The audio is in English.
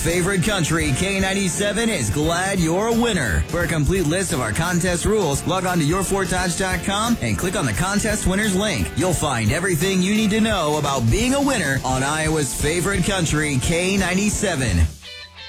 Favorite Country K97 is glad you're a winner. For a complete list of our contest rules, log on to yourfortodge.com and click on the contest winners link. You'll find everything you need to know about being a winner on Iowa's Favorite Country K97.